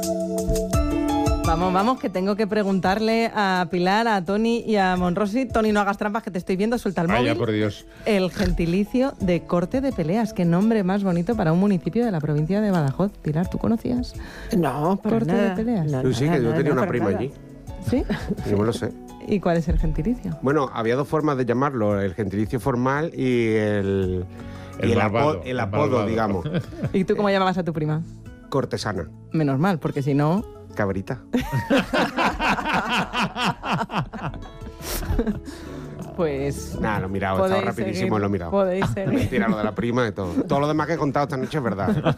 Vamos, que tengo que preguntarle a Pilar, a Toni y a Monrosi. Toni, no hagas trampas, que te estoy viendo, suelta el móvil. Vaya, por Dios. El gentilicio de Corte de Peleas. Qué nombre más bonito para un municipio de la provincia de Badajoz. Pilar, ¿tú conocías? No, para Corte nada. de Peleas. No, Sí, que yo tenía una para prima nada. allí. ¿Sí? Yo me lo sé. ¿Y cuál es el gentilicio? Bueno, había dos formas de llamarlo, el gentilicio formal y el malvado, el el apodo, malvado. digamos. ¿Y tú cómo llamabas a tu prima? Cortesana, Menos mal, porque si no... cabrita. Pues... Nada, lo he mirado, estaba podéis rapidísimo, seguir, lo he mirado. Podéis seguir. Mentira, lo de la prima y todo. Todo lo demás que he contado esta noche es verdad.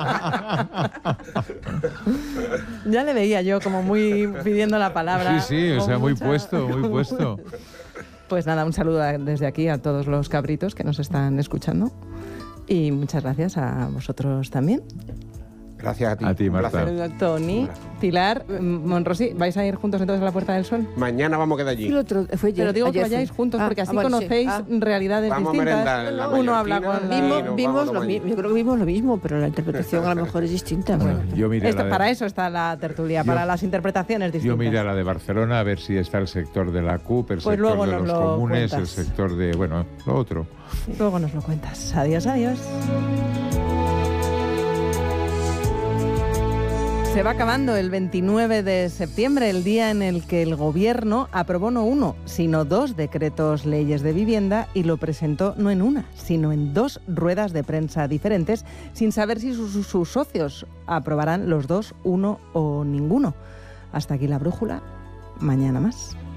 Ya le veía yo como muy pidiendo la palabra. Sí, o con sea, muy mucha- puesto, muy puesto. Pues nada, un saludo desde aquí a todos los cabritos que nos están escuchando. Y muchas gracias a vosotros también. Gracias a ti. A ti, un Marta. placer. Toni, Pilar, Monrosi, ¿vais a ir juntos entonces a la Puerta del Sol? Mañana vamos a quedar Fui allí. el otro, fue ayer, Pero digo que ayer vayáis fui. juntos porque así vale, sí. conocéis realidades Vamos a distintas. merendar en la Uno habla mallorquina con la... y nos Vimos vamos lo allí. mismo, yo creo que vimos lo mismo, pero la interpretación a lo mejor es distinta. Bueno, Bueno. yo miré, Para eso está la tertulia, para las interpretaciones distintas. yo miré a la de Barcelona a ver si está el sector de la CUP, el Pues sector luego de nos los lo comunes, cuentas. el sector de, bueno, lo otro. Luego nos lo cuentas. Adiós, adiós. Se va acabando el 29 de septiembre, el día en el que el Gobierno aprobó no uno, sino dos decretos leyes de vivienda y lo presentó no en una, sino en dos ruedas de prensa diferentes, sin saber si sus socios aprobarán los dos, uno o ninguno. Hasta aquí la brújula. Mañana más.